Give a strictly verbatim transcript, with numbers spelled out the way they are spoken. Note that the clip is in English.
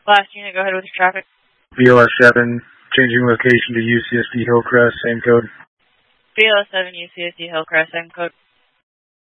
Last unit, go ahead with your traffic. B O S seven, changing location to U C S D Hillcrest, same code. B O S seven, U C S D Hillcrest, same code.